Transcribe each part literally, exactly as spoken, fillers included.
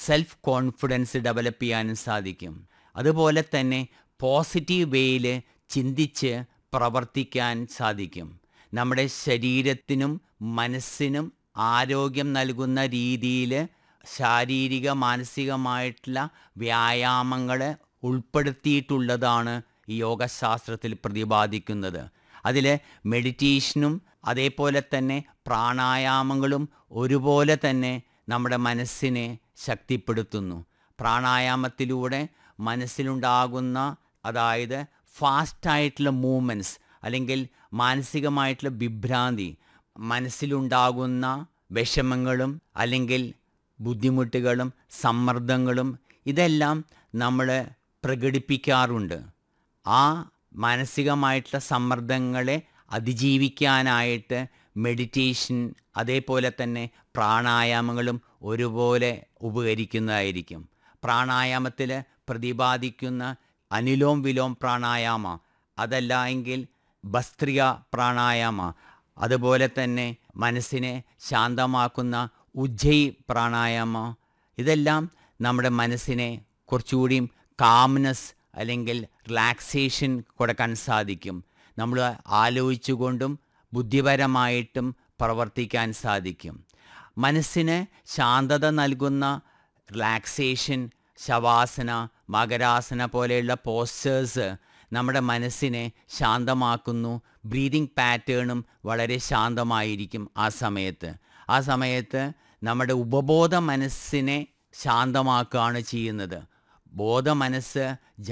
Self confidence develop ചെയ്യാനും സാധിക്കും. അതുപോലെ തന്നെ പോസിറ്റീവ് വേയിൽ ചിന്തിച്ച് പ്രവർത്തിക്കാൻ സാധിക്കും. നമ്മുടെ ശരീരത്തിനും മനസ്സിനും ആരോഗ്യം നൽകുന്ന രീതിയിൽ ശാരീരിക മാനസികമായിട്ടുള്ള വ്യായാമങ്ങൾ ഉൾപ്പെടുത്തിയിട്ടുള്ളതാണ് ഈ യോഗശാസ്ത്രത്തിൽ പ്രതിപാദിക്കുന്നത്. അതിൽ മെഡിറ്റേഷനും അതേപോലെ തന്നെ പ്രാണായാമങ്ങളും ഒരുപോലെ തന്നെ നമ്മുടെ മനസ്സിനെ ശക്തിപ്പെടുത്തുന്നു. പ്രാണായാമത്തിലൂടെ മനസ്സിലുണ്ടാകുന്ന അതായത് ഫാസ്റ്റായിട്ടുള്ള മൂവ്മെൻറ്റ്സ് അല്ലെങ്കിൽ മാനസികമായിട്ടുള്ള വിഭ്രാന്തി, മനസ്സിലുണ്ടാകുന്ന വിഷമങ്ങളും അല്ലെങ്കിൽ ബുദ്ധിമുട്ടുകളും സമ്മർദ്ദങ്ങളും ഇതെല്ലാം നമ്മൾ പ്രകടിപ്പിക്കാറുണ്ട്. ആ മാനസികമായിട്ടുള്ള സമ്മർദ്ദങ്ങളെ അതിജീവിക്കാനായിട്ട് മെഡിറ്റേഷൻ അതേപോലെ തന്നെ പ്രാണായാമങ്ങളും ഒരുപോലെ ഉപകരിക്കുന്നതായിരിക്കും. പ്രാണായാമത്തിൽ പ്രതിപാദിക്കുന്ന അനുലോം വിലോം പ്രാണായാമ, അതല്ല എങ്കിൽ ഭസ്ത്രിക പ്രാണായാമ, അതുപോലെ തന്നെ മനസ്സിനെ ശാന്തമാക്കുന്ന ഉജ്ജയി പ്രാണായാമ, ഇതെല്ലാം നമ്മുടെ മനസ്സിനെ കുറച്ചുകൂടി കാംനെസ് അല്ലെങ്കിൽ റിലാക്സേഷൻ കൊടുക്കാൻ സാധിക്കും. നമ്മൾ ആലോചിച്ചുകൊണ്ടും ബുദ്ധിപരമായിട്ടും പ്രവർത്തിക്കാൻ സാധിക്കും. മനസ്സിന് ശാന്തത നൽകുന്ന റിലാക്സേഷൻ, ശവാസന, മകരാസന പോലെയുള്ള പോസ്റ്റേഴ്സ് നമ്മുടെ മനസ്സിനെ ശാന്തമാക്കുന്നു. ബ്രീതിങ് പാറ്റേണും വളരെ ശാന്തമായിരിക്കും ആ സമയത്ത്. ആ സമയത്ത് നമ്മുടെ ഉപബോധ മനസ്സിനെ ശാന്തമാക്കുകയാണ് ചെയ്യുന്നത്. ബോധ മനസ്സ്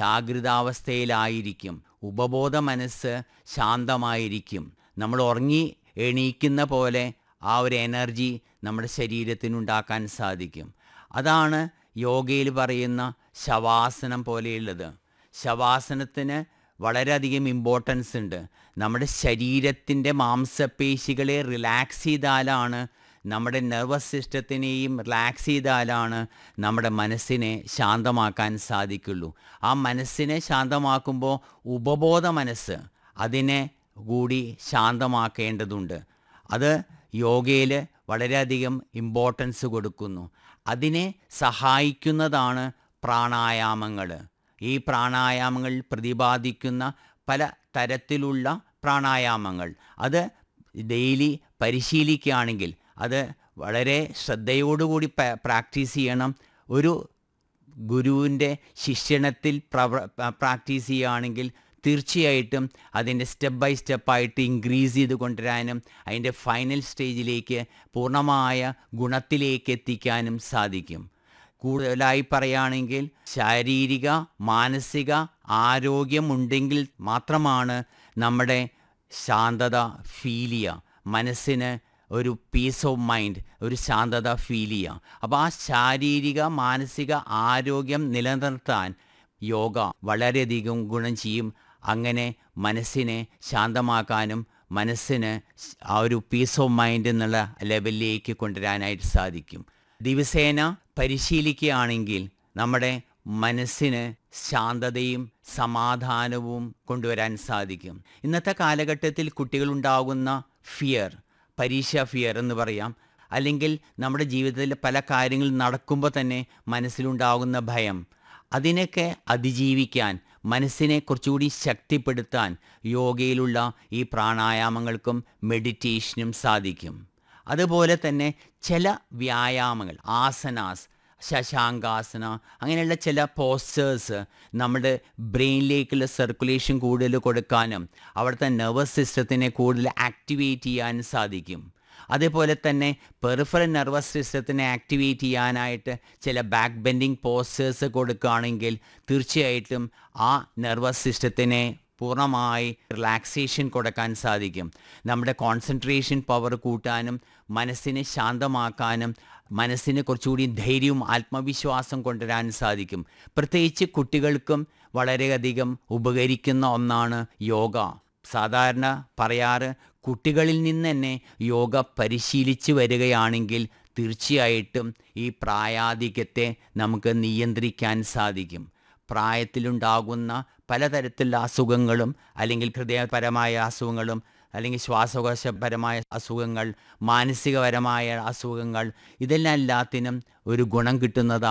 ജാഗ്രതാവസ്ഥയിലായിരിക്കും, ഉപബോധ മനസ്സ് ശാന്തമായിരിക്കും. നമ്മൾ ഉറങ്ങി എണീക്കുന്ന പോലെ ആ ഒരു എനർജി നമ്മുടെ ശരീരത്തിനുണ്ടാക്കാൻ സാധിക്കും. അതാണ് യോഗയിൽ പറയുന്ന ശവാസനം പോലെയുള്ളത്. ശവാസനത്തിന് വളരെയധികം ഇമ്പോർട്ടൻസ് ഉണ്ട്. നമ്മുടെ ശരീരത്തിൻ്റെ മാംസപേശികളെ റിലാക്സ് ചെയ്താലാണ്, നമ്മുടെ നെർവസ് സിസ്റ്റത്തിനെയും റിലാക്സ് ചെയ്താലാണ് നമ്മുടെ മനസ്സിനെ ശാന്തമാക്കാൻ സാധിക്കുള്ളൂ. ആ മനസ്സിനെ ശാന്തമാക്കുമ്പോൾ ഉപബോധ മനസ്സ് അതിനെ കൂടി ശാന്തമാക്കേണ്ടതുണ്ട്. അത് യോഗയിൽ വളരെയധികം ഇമ്പോർട്ടൻസ് കൊടുക്കുന്നു. അതിനെ സഹായിക്കുന്നതാണ് പ്രാണായാമങ്ങൾ. ഈ പ്രാണായാമങ്ങൾ പ്രതിപാദിക്കുന്ന പല തരത്തിലുള്ള പ്രാണായാമങ്ങൾ അത് ഡെയിലി പരിശീലിക്കുകയാണെങ്കിൽ, അത് വളരെ ശ്രദ്ധയോടുകൂടി പ്രാക്ടീസ് ചെയ്യണം. ഒരു ഗുരുവിൻ്റെ ശിക്ഷണത്തിൽ പ്രവ പ്രാക്ടീസ് ചെയ്യുകയാണെങ്കിൽ തീർച്ചയായിട്ടും അതിൻ്റെ സ്റ്റെപ്പ് ബൈ സ്റ്റെപ്പായിട്ട് ഇൻക്രീസ് ചെയ്ത് കൊണ്ടുവരാനും അതിൻ്റെ ഫൈനൽ സ്റ്റേജിലേക്ക് പൂർണ്ണമായ ഗുണത്തിലേക്ക് എത്തിക്കാനും സാധിക്കും. കൂടുതലായി പറയുകയാണെങ്കിൽ ശാരീരിക മാനസിക ആരോഗ്യമുണ്ടെങ്കിൽ മാത്രമാണ് നമ്മുടെ ശാന്തത ഫീൽ ചെയ്യുക, മനസ്സിന് ഒരു പീസ് ഓഫ് മൈൻഡ്, ഒരു ശാന്തത ഫീൽ ചെയ്യുക. അപ്പോൾ ആ ശാരീരിക മാനസിക ആരോഗ്യം നിലനിർത്താൻ യോഗ വളരെയധികം ഗുണം ചെയ്യും. അങ്ങനെ മനസ്സിനെ ശാന്തമാക്കാനും മനസ്സിന് ആ ഒരു പീസ് ഓഫ് മൈൻഡ് എന്നുള്ള ലെവലിലേക്ക് കൊണ്ടുവരാനായിട്ട് സാധിക്കും. ദിവസേന പരിശീലിക്കുകയാണെങ്കിൽ നമ്മുടെ മനസ്സിന് ശാന്തതയും സമാധാനവും കൊണ്ടുവരാൻ സാധിക്കും. ഇന്നത്തെ കാലഘട്ടത്തിൽ കുട്ടികളുണ്ടാകുന്ന ഫിയർ, പരീക്ഷ ഫിയർ എന്ന് പറയാം, അല്ലെങ്കിൽ നമ്മുടെ ജീവിതത്തിൽ പല കാര്യങ്ങൾ നടക്കുമ്പോൾ തന്നെ മനസ്സിലുണ്ടാകുന്ന ഭയം, അതിനൊക്കെ അതിജീവിക്കാൻ, മനസ്സിനെ കുറച്ചുകൂടി ശക്തിപ്പെടുത്താൻ യോഗയിലുള്ള ഈ പ്രാണായാമങ്ങൾക്കും മെഡിറ്റേഷനും സാധിക്കും. അതുപോലെ തന്നെ ചില വ്യായാമങ്ങൾ, ആസനാസ്, ശശാങ്കാസന, അങ്ങനെയുള്ള ചില പോസ്റ്റേഴ്സ് നമ്മുടെ ബ്രെയിനിലേക്കുള്ള സർക്കുലേഷൻ കൂടുതൽ കൊടുക്കാനും അവിടുത്തെ നെർവസ് സിസ്റ്റത്തിനെ കൂടുതൽ ആക്ടിവേറ്റ് ചെയ്യാനും സാധിക്കും. അതേപോലെ തന്നെ പെറിഫറൽ നെർവസ് സിസ്റ്റത്തിനെ ആക്ടിവേറ്റ് ചെയ്യാനായിട്ട് ചില ബാക്ക് ബെൻഡിങ് പോസ്റ്റേഴ്സ് കൊടുക്കുകയാണെങ്കിൽ തീർച്ചയായിട്ടും ആ നെർവസ് സിസ്റ്റത്തിനെ പൂർണ്ണമായി റിലാക്സേഷൻ കൊടുക്കാൻ സാധിക്കും. നമ്മുടെ കോൺസെൻട്രേഷൻ പവർ കൂട്ടാനും മനസ്സിനെ ശാന്തമാക്കാനും മനസ്സിന് കുറച്ചുകൂടി ധൈര്യവും ആത്മവിശ്വാസം കൊണ്ടുവരാനും സാധിക്കും. പ്രത്യേകിച്ച് കുട്ടികൾക്കും വളരെയധികം ഉപകരിക്കുന്ന ഒന്നാണ് യോഗ. സാധാരണ പറയാറ്, കുട്ടികളിൽ നിന്ന് തന്നെ യോഗ പരിശീലിച്ച് വരികയാണെങ്കിൽ തീർച്ചയായിട്ടും ഈ പ്രായാധിക്യത്തെ നമുക്ക് നിയന്ത്രിക്കാൻ സാധിക്കും. പ്രായത്തിലുണ്ടാകുന്ന പലതരത്തിലുള്ള അസുഖങ്ങളും അല്ലെങ്കിൽ ഹൃദയപരമായ അസുഖങ്ങളും അല്ലെങ്കിൽ ശ്വാസകോശപരമായ അസുഖങ്ങൾ, മാനസികപരമായ അസുഖങ്ങൾ, ഇതെല്ലാം എല്ലാത്തിനും ഒരു ഗുണം കിട്ടുന്നതാണ്